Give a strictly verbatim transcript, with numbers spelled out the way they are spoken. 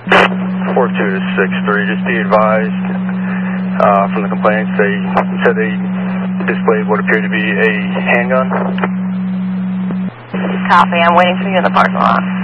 four two to six three, just be advised uh, from the complainants, they said they displayed what appeared to be a handgun. Copy, I'm waiting for you in the parking lot.